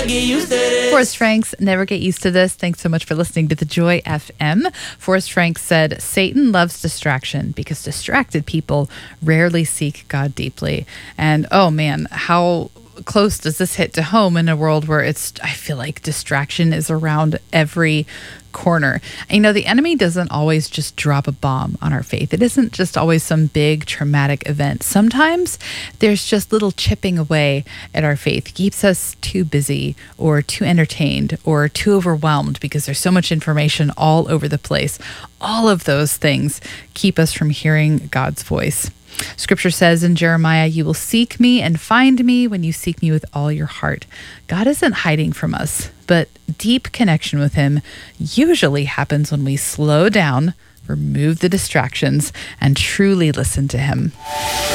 get used to this. Forrest Franks, Never Get Used to This. Thanks so much for listening to The Joy FM. Forrest Franks said, Satan loves distraction because distracted people rarely seek God deeply. And oh man, how close does this hit to home in a world where I feel like distraction is around every corner. And, the enemy doesn't always just drop a bomb on our faith. It isn't just always some big traumatic event. Sometimes there's just little chipping away at our faith. It keeps us too busy or too entertained or too overwhelmed because there's so much information all over the place. All of those things keep us from hearing God's voice. Scripture says in Jeremiah, you will seek me and find me when you seek me with all your heart. God isn't hiding from us, but deep connection with him usually happens when we slow down, remove the distractions, and truly listen to him.